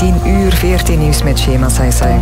10 uur, 14 nieuws met Shema Saisai.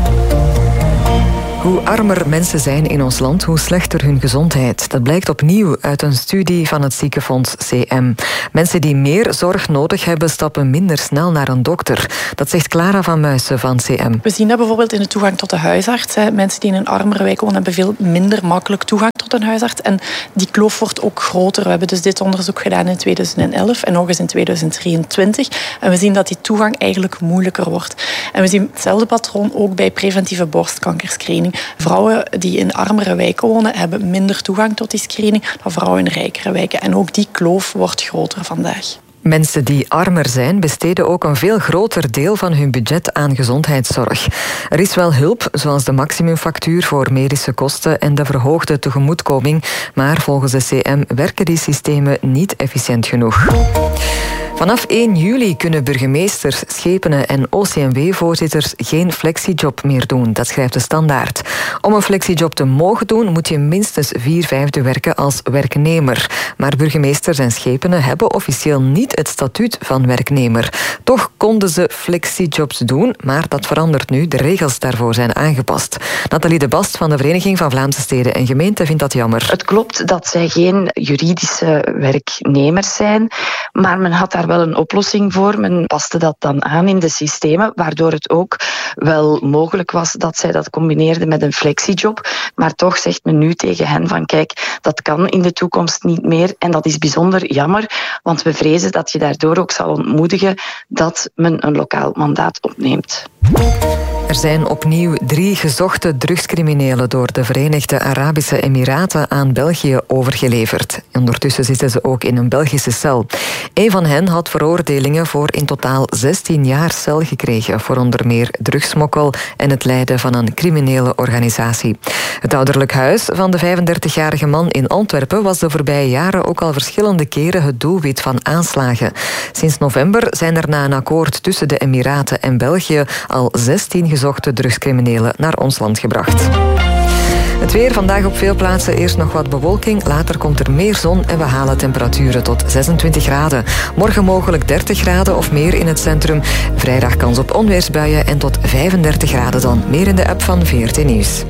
Hoe armer mensen zijn in ons land, hoe slechter hun gezondheid. Dat blijkt opnieuw uit een studie van het ziekenfonds CM. Mensen die meer zorg nodig hebben, stappen minder snel naar een dokter. Dat zegt Clara van Muissen van CM. We zien dat bijvoorbeeld in de toegang tot de huisarts. Mensen die in een armere wijk wonen, hebben veel minder makkelijk toegang tot een huisarts. En die kloof wordt ook groter. We hebben dus dit onderzoek gedaan in 2011 en nog eens in 2023. En we zien dat die toegang eigenlijk moeilijker wordt. En we zien hetzelfde patroon ook bij preventieve borstkankerscreening. Vrouwen die in armere wijken wonen, hebben minder toegang tot die screening dan vrouwen in rijkere wijken. En ook die kloof wordt groter vandaag. Mensen die armer zijn, besteden ook een veel groter deel van hun budget aan gezondheidszorg. Er is wel hulp, zoals de maximumfactuur voor medische kosten en de verhoogde tegemoetkoming, maar volgens de CM werken die systemen niet efficiënt genoeg. Vanaf 1 juli kunnen burgemeesters, schepenen en OCMW-voorzitters geen flexiejob meer doen. Dat schrijft de Standaard. Om een flexiejob te mogen doen, moet je minstens 4/5 werken als werknemer. Maar burgemeesters en schepenen hebben officieel niet het statuut van werknemer. Toch konden ze flexiejobs doen, maar dat verandert nu. De regels daarvoor zijn aangepast. Nathalie de Bast van de Vereniging van Vlaamse Steden en Gemeenten vindt dat jammer. Het klopt dat zij geen juridische werknemers zijn, maar men had daar wel een oplossing voor. Men paste dat dan aan in de systemen, waardoor het ook wel mogelijk was dat zij dat combineerden met een flexiejob. Maar toch zegt men nu tegen hen van kijk, dat kan in de toekomst niet meer. En dat is bijzonder jammer, want we vrezen dat je daardoor ook zal ontmoedigen dat men een lokaal mandaat opneemt. Er zijn opnieuw 3 gezochte drugscriminelen door de Verenigde Arabische Emiraten aan België overgeleverd. Ondertussen zitten ze ook in een Belgische cel. Een van hen had veroordelingen voor in totaal 16 jaar cel gekregen voor onder meer drugssmokkel en het leiden van een criminele organisatie. Het ouderlijk huis van de 35-jarige man in Antwerpen was de voorbije jaren ook al verschillende keren het doelwit van aanslagen. Sinds november zijn er na een akkoord tussen de Emiraten en België al 16 gezochte drugscriminelen naar ons land gebracht. Het weer vandaag op veel plaatsen eerst nog wat bewolking. Later komt er meer zon en we halen temperaturen tot 26 graden. Morgen mogelijk 30 graden of meer in het centrum. Vrijdag kans op onweersbuien en tot 35 graden dan. Meer in de app van VRT Nieuws.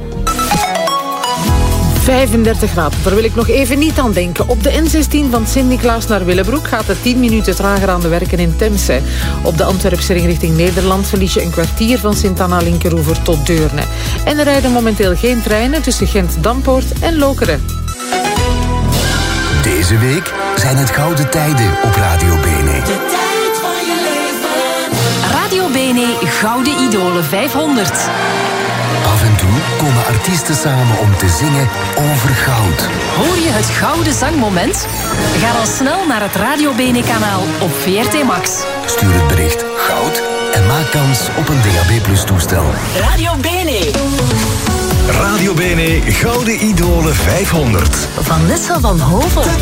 35 graden, daar wil ik nog even niet aan denken. Op de N16 van Sint-Niklaas naar Willebroek gaat het 10 minuten trager aan de werken in Temse. Op de Antwerpse ring richting Nederland verlies je een kwartier van Sint-Anna-Linkeroever tot Deurne. En er rijden momenteel geen treinen tussen Gent-Dampoort en Lokeren. Deze week zijn het gouden tijden op Radio Bene. De tijd van je leven. Radio Bene Gouden Idolen 500. Af en toe komen artiesten samen om te zingen over goud. Hoor je het gouden zangmoment? Ga dan snel naar het Radio Bene-kanaal op VRT Max. Stuur het bericht goud en maak kans op een DAB+-toestel. Radio Bene. Radio Bene Gouden Idolen 500. Vanessa van Hovel.